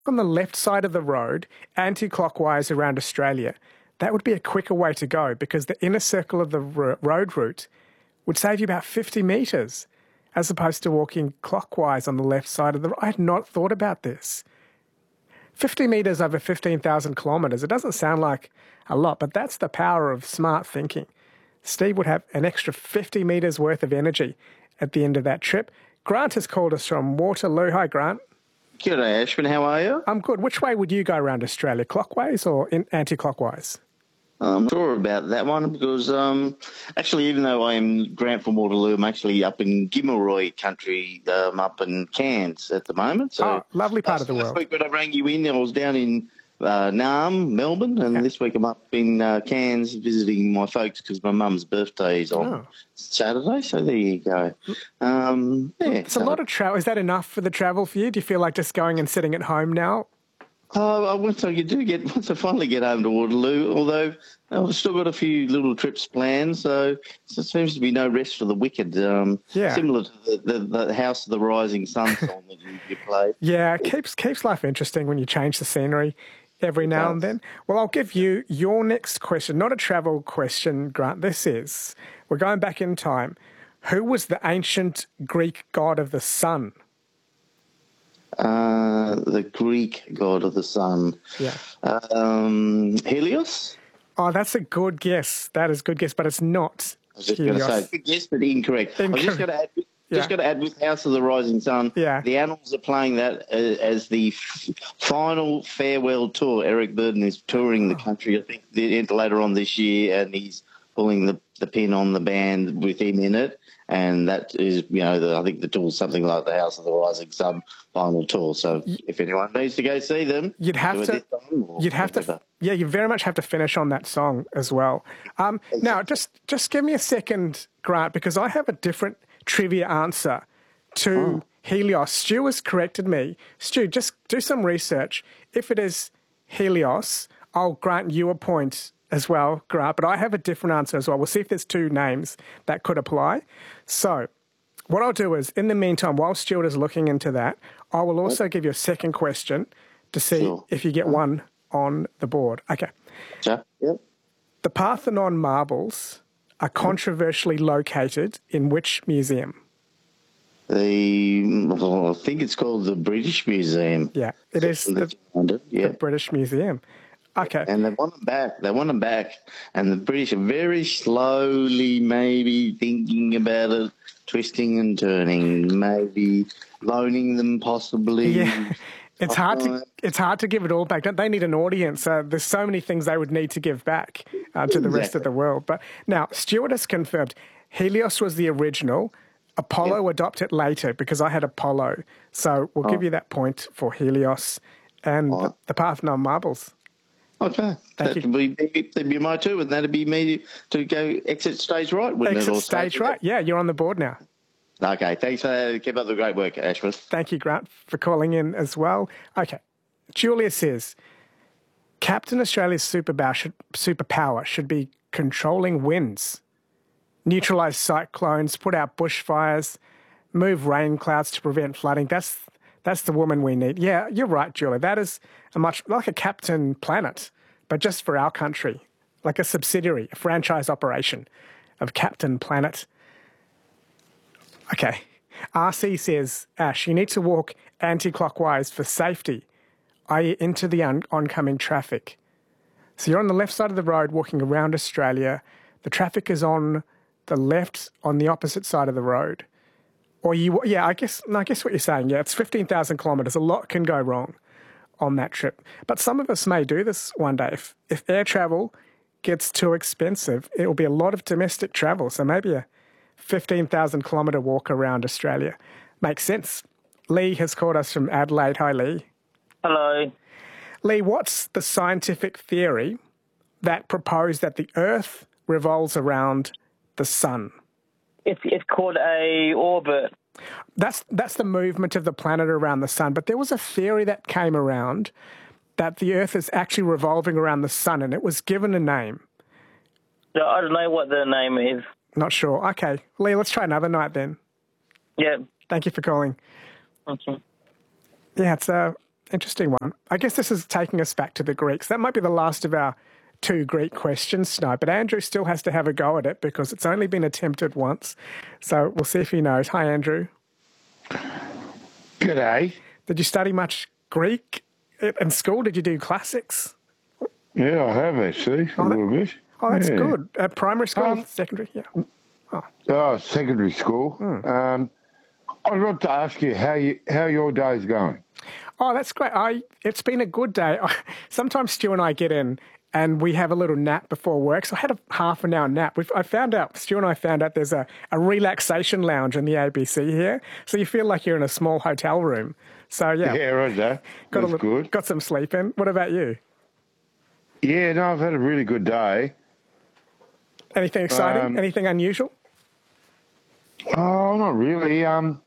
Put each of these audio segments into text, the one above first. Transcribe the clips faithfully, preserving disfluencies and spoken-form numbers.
on the left side of the road, anti-clockwise around Australia, that would be a quicker way to go because the inner circle of the ro- road route would save you about fifty metres as opposed to walking clockwise on the left side of the road. I had not thought about this. fifty metres over fifteen thousand kilometres, it doesn't sound like a lot, but that's the power of smart thinking. Steve would have an extra fifty metres worth of energy at the end of that trip. Grant has called us from Waterloo. Hi, Grant. G'day, Ashwin. How are you? I'm good. Which way would you go around Australia, clockwise or in anti-clockwise? I'm sure about that one because um, actually, even though I'm Grant from Waterloo, I'm actually up in Gimelroy country, um, up in Cairns at the moment. So oh, lovely part last, of the last world. Last week when I rang you in, I was down in uh, Naarm, Melbourne, and yeah. this week I'm up in uh, Cairns visiting my folks because my mum's birthday is on oh. Saturday. So there you go. Um, yeah, it's so. a lot of travel. Is that enough for the travel for you? Do you feel like just going and sitting at home now? Oh, once I do get, once I finally get home to Waterloo, although I've still got a few little trips planned, so there seems to be no rest for the wicked. Um, yeah. Similar to the, the, the House of the Rising Sun song that you, you played. Yeah, it keeps keeps life interesting when you change the scenery every now and then. Well, I'll give you your next question, not a travel question, Grant. This is, we're going back in time. Who was the ancient Greek god of the sun? Uh, the Greek god of the sun. Yeah. Um, Helios? Oh, that's a good guess. That is a good guess, but it's not. I was just going to say, good guess, but incorrect. incorrect. I was just going to add, just yeah. going to add with House of the Rising Sun. Yeah. The Animals are playing that as, as the f- final farewell tour. Eric Burden is touring the country, I think, later on this year, and he's pulling the, the pin on the band with him in it. And that is, you know, the, I think the tour's something like the House of the Rising Sun final tour. So if anyone needs to go see them, you'd have to. You'd have whatever. to. Yeah, you very much have to finish on that song as well. Um, exactly. Now, just just give me a second, Grant, because I have a different trivia answer to oh. Helios. Stu has corrected me. Stu, just do some research. If it is Helios, I'll grant you a point as well, Grant, but I have a different answer as well. We'll see if there's two names that could apply. So what I'll do is, in the meantime, while Stuart is looking into that, I will also give you a second question to see sure. if you get yeah. one on the board. Okay. Yeah. Yep. The Parthenon marbles are controversially located in which museum? The, well, I think it's called the British Museum. Yeah, it is the, yeah. the British Museum. Okay. And they want them back. They want them back. And the British are very slowly maybe thinking about it, twisting and turning, maybe loaning them possibly. Yeah. It's hard to it's hard to give it all back. Don't they need an audience? Uh, there's so many things they would need to give back uh, to the exactly. rest of the world. But now, Stuart has confirmed Helios was the original. Apollo yep. adopted later because I had Apollo. So we'll oh. give you that point for Helios and oh. the, the Parthenon marbles. Okay, Thank that'd you. be, that'd be my two, and that'd be me to go exit stage right, wouldn't exit it? Exit stage right, yeah, you're on the board now. Okay, thanks. Uh, keep up the great work, Ashworth. Thank you, Grant, for calling in as well. Okay, Julia says, Captain Australia's superpower should, superpower should be controlling winds, neutralise cyclones, put out bushfires, move rain clouds to prevent flooding. That's That's the woman we need. Yeah, you're right, Julia. That is a much like a Captain Planet, but just for our country, like a subsidiary, a franchise operation of Captain Planet. Okay. R C says, Ash, you need to walk anti-clockwise for safety, that is into the on- oncoming traffic. So you're on the left side of the road walking around Australia. The traffic is on the left on the opposite side of the road. Or you, yeah, I guess, no, I guess what you're saying, yeah, it's fifteen thousand kilometres. A lot can go wrong on that trip. But some of us may do this one day. If, if air travel gets too expensive, it will be a lot of domestic travel. So maybe a fifteen thousand kilometre walk around Australia makes sense. Lee has called us from Adelaide. Hi, Lee. Hello. Lee, what's the scientific theory that proposed that the Earth revolves around the sun? It's it's called a orbit. That's that's the movement of the planet around the sun. But there was a theory that came around that the Earth is actually revolving around the sun, and it was given a name. No, I don't know what the name is. Not sure. Okay, Lee, let's try another night then. Yeah. Thank you for calling. Thank you. Yeah, it's a Interesting one. I guess this is taking us back to the Greeks. That might be the last of our two Greek questions tonight, but Andrew still has to have a go at it because it's only been attempted once. So we'll see if he knows. Hi, Andrew. G'day. Did you study much Greek in school? Did you do classics? Yeah, I have actually, a Oh, that- little bit. Oh, that's Yeah. good. At primary school, Um, secondary? Yeah. Oh, secondary school. Hmm. Um, I'd love to ask you how you how your day's going. Oh, that's great. I It's been a good day. Sometimes Stu and I get in and we have a little nap before work. So I had a half an hour nap. We've, I found out, Stu and I found out there's a, a relaxation lounge in the A B C here. So you feel like you're in a small hotel room. So, yeah. Yeah, right there. got a That's little, good. Got some sleep in. What about you? Yeah, no, I've had a really good day. Anything exciting? Um, Anything unusual? Oh, not really. Um,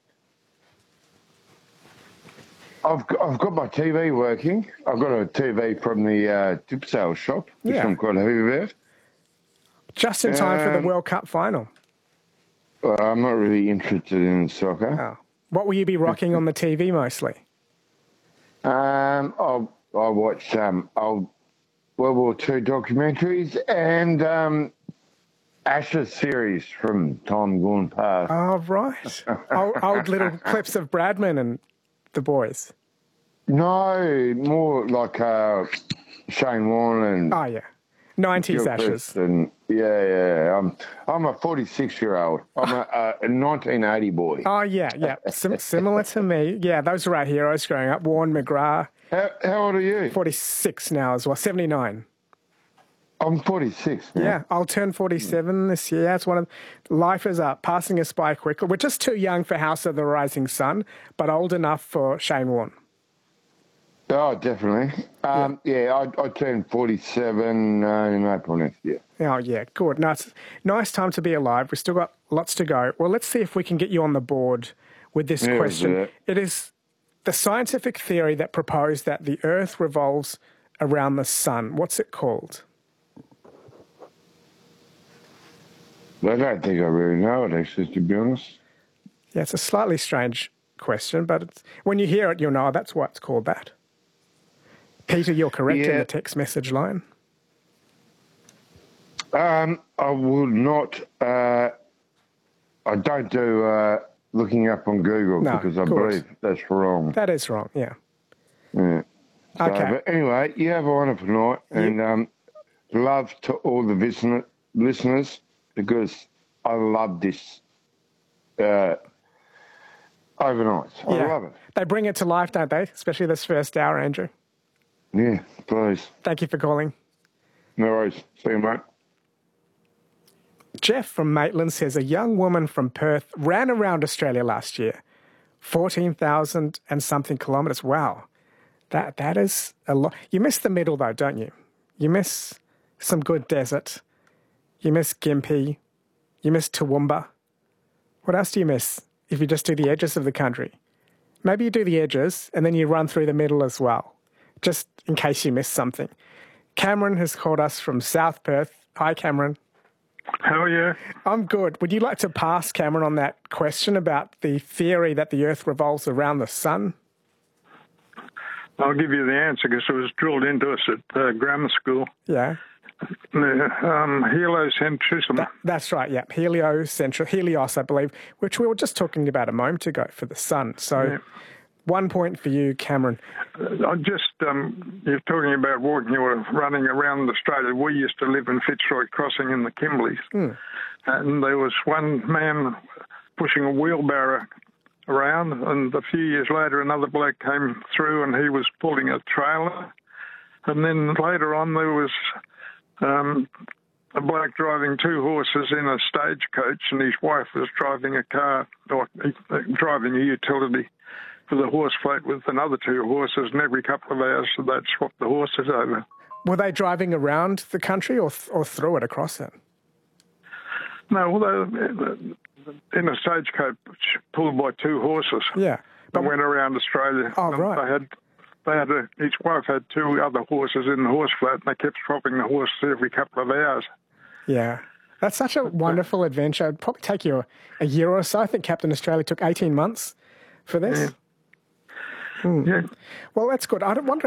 I've got, I've got my T V working. I've got a T V from the uh, tip sales shop, which Yeah. I'm quite happy about. Just in time for the um, World Cup final. Uh, I'm not really interested in soccer. Oh. What will you be rocking on the T V mostly? Um, I'll, I watch um, old World War Two documentaries and um, Ashes series from time gone past. Oh, right. old, old little clips of Bradman and the boys. No, more like uh, Shane Warne and Oh, yeah. nineties Ashes. Gilchrist and yeah, yeah. I'm I'm a forty-six year old. I'm a, a nineteen eighty boy. Oh, yeah, yeah. Sim- similar to me. Yeah, those were our heroes growing up. Warren McGrath, How, how old are you? forty-six now as well, seventy-nine. I'm forty-six. Now. Yeah, I'll turn forty-seven this year. It's one of life is up, passing us by quickly. We're just too young for House of the Rising Sun, but old enough for Shane Warne. Oh, definitely. Um, yeah, I, I turned forty-seven uh, in April next year. Oh, yeah, good. No, it's a nice time to be alive. We've still got lots to go. Well, let's see if we can get you on the board with this Yeah, question. let's do It is the scientific theory that proposed that the Earth revolves around the sun. What's it called? I don't think I really know it, actually, to be honest. Yeah, it's a slightly strange question, but it's, when you hear it, you'll know that's why it's called that. Peter, you're correct in Yeah. the text message line. Um, I will not. Uh, I don't do uh, looking up on Google No, because I of course. believe that's wrong. That is wrong, yeah. Yeah. So, Okay. But anyway, you have a wonderful night, and um, love to all the listener, listeners because I love this uh, overnight. I yeah. love it. They bring it to life, don't they? Especially this first hour, Andrew. Yeah, please. Thank you for calling. No worries. See you, mate. Jeff from Maitland says a young woman from Perth ran around Australia last year, fourteen thousand and something kilometres. Wow, that that is a lot. You miss the middle though, don't you? You miss some good desert. You miss Gympie. You miss Toowoomba. What else do you miss if you just do the edges of the country? Maybe you do the edges and then you run through the middle as well, just in case you miss something. Cameron has called us from South Perth. Hi, Cameron. How are you? I'm good. Would you like to pass Cameron on that question about the theory that the Earth revolves around the sun? I'll give you the answer because it was drilled into us at uh, grammar school. Yeah, The um, heliocentrism. that, that's right. Yeah, heliocentral, helios, I believe, which we were just talking about a moment ago for the sun. So, Yeah. one point for you, Cameron. I just, um, you're talking about walking or running around Australia. We used to live in Fitzroy Crossing in the Kimberleys. Hmm. And there was one man pushing a wheelbarrow around, and a few years later another bloke came through and he was pulling a trailer. And then later on there was um, a bloke driving two horses in a stagecoach, and his wife was driving a car, or uh, driving a utility for the horse float with another two horses, and every couple of hours they'd swap the horses over. Were they driving around the country or th- or through it across it? No, well, they, in a stagecoach pulled by two horses. Yeah, They went around Australia. Oh, And right. They had, they had a, his wife had two other horses in the horse float, and they kept swapping the horses every couple of hours. yeah. That's such a wonderful adventure. It'd probably take you a, a year or so. I think Captain Australia took eighteen months for this. Yeah. Well, that's good. I don't wonder